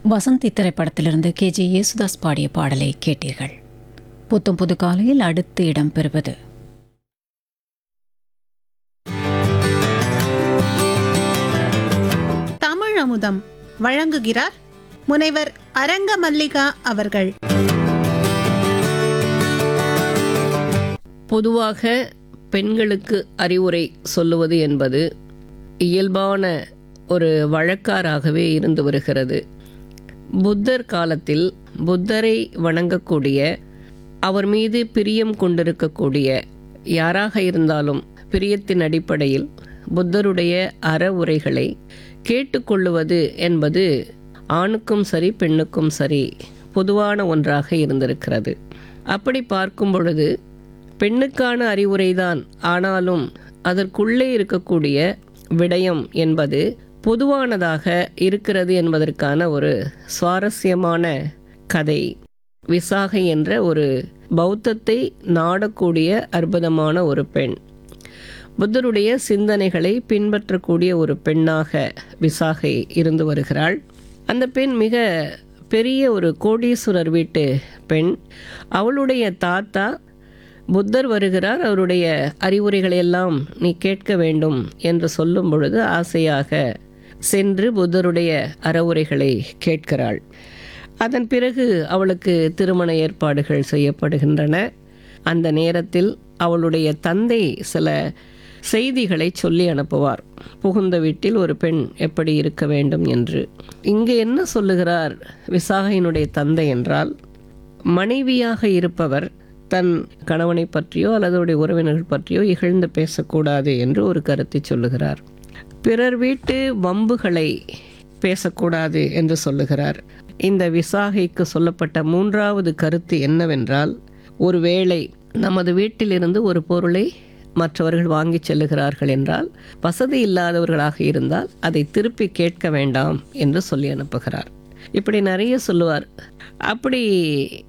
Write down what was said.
வசந்தி திரைப்படத்திலிருந்து KG யேசுதாஸ் பாடிய பாடலை கேட்டீர்கள். புத்தம் புது காலையில் அடுத்து இடம்பெறுவது தமிழ் அமுதம். வழங்குகிறார் முனைவர் அரங்க மல்லிகா அவர்கள். பொதுவாக பெண்களுக்கு அறிவுரை சொல்லுவது என்பது இயல்பான ஒரு வழக்காராகவே இருந்து வருகிறது. புத்தர் காலத்தில் புத்தரை வணங்கக்கூடிய, அவர் மீது பிரியம் கொண்டிருக்கக்கூடிய யாராக இருந்தாலும் பிரியத்தின் அடிப்படையில் புத்தருடைய அற உரைகளை கேட்டுக்கொள்ளுவது என்பது ஆணுக்கும் சரி பெண்ணுக்கும் சரி பொதுவான ஒன்றாக இருந்திருக்கிறது. அப்படி பார்க்கும் பொழுது பெண்ணுக்கான அறிவுரைதான், ஆனாலும் அதற்குள்ளே இருக்கக்கூடிய விடயம் என்பது பொதுவானதாக இருக்கிறது என்பதற்கான ஒரு சுவாரஸ்யமான கதை. விசாகை என்ற ஒரு பௌத்தத்தை நாடக்கூடிய அற்புதமான ஒரு பெண், புத்தருடைய சிந்தனைகளை பின்பற்றக்கூடிய ஒரு பெண்ணாக விசாகை இருந்து வருகிறாள். அந்த பெண் மிக பெரிய ஒரு கோடீஸ்வரர் வீட்டு பெண். அவளுடைய தாத்தா புத்தர் வருகிறார், அவருடைய அறிவுரைகளை எல்லாம் நீ கேட்க வேண்டும் என்று சொல்லும் பொழுது ஆசையாக சென்று புத்தருடைய அறவுரைகளை கேட்கிறாள். அதன் பிறகு அவளுக்கு திருமண ஏற்பாடுகள் செய்யப்படுகின்றன. அந்த நேரத்தில் அவளுடைய தந்தை சில செய்திகளை சொல்லி அனுப்புவார். புகுந்த வீட்டில் ஒரு பெண் எப்படி இருக்க வேண்டும் என்று. இங்கு என்ன சொல்லுகிறார் விசாகையினுடைய தந்தை என்றால், மனைவியாக இருப்பவர் தன் கணவனை பற்றியோ அல்லது உறவினர்கள் பற்றியோ இகழ்ந்து பேசக்கூடாது என்று ஒரு கருத்தை சொல்லுகிறார். பிறர் வீட்டு வம்புகளை பேசக்கூடாது என்று சொல்லுகிறார். இந்த விசாகைக்கு சொல்லப்பட்ட மூன்றாவது கருத்து என்னவென்றால், ஒருவேளை நமது வீட்டிலிருந்து ஒரு பொருளை மற்றவர்கள் வாங்கி செல்லுகிறார்கள் என்றால், வசதி இல்லாதவர்களாக இருந்தால் அதை திருப்பி கேட்க வேண்டாம் என்று சொல்லி அனுப்புகிறார். இப்படி நிறைய சொல்லுவார். அப்படி